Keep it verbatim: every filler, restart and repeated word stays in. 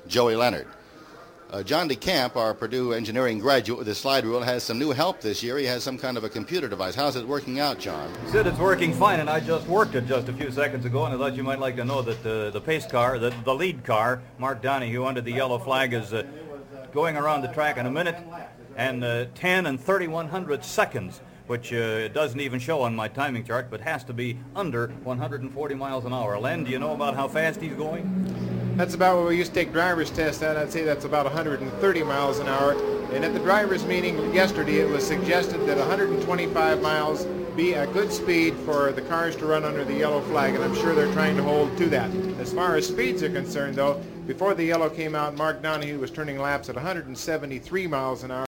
Joey Leonard. Uh, John DeCamp, our Purdue engineering graduate with his slide rule, has some new help this year. He has some kind of a computer device. How's it working out, John? Sid, it's working fine, and I just worked it just a few seconds ago, and I thought you might like to know that uh, the pace car, the, the lead car, Mark Donahue under the yellow flag, is uh, going around the track in a minute and uh, ten and thirty-one hundredths seconds, which uh, doesn't even show on my timing chart, but has to be under one hundred forty miles an hour. Len, do you know about how fast he's going? That's about what we used to take driver's tests at. I'd say that's about one hundred thirty miles an hour. And at the driver's meeting yesterday, it was suggested that one hundred twenty-five miles be a good speed for the cars to run under the yellow flag, and I'm sure they're trying to hold to that. As far as speeds are concerned, though, before the yellow came out, Mark Donahue was turning laps at one hundred seventy-three miles an hour.